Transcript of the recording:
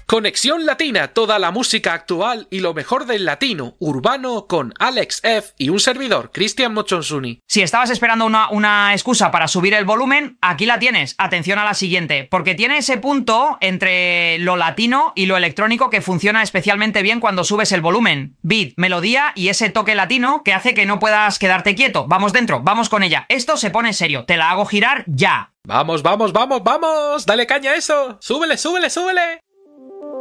Conexión Latina, toda la música actual y lo mejor del latino urbano con Alex F. y un servidor, Cristian Mochonsuni. Si estabas esperando una excusa para subir el volumen, aquí la tienes. Atención a la siguiente, porque tiene ese punto entre lo latino y lo electrónico que funciona especialmente bien cuando subes el volumen. Beat, melodía y ese toque latino que hace que no puedas quedarte quieto. Vamos dentro, vamos con ella. Esto se pone serio, te la hago girar ya. Vamos, vamos, vamos, vamos. Dale caña a eso. Súbele, súbele, súbele.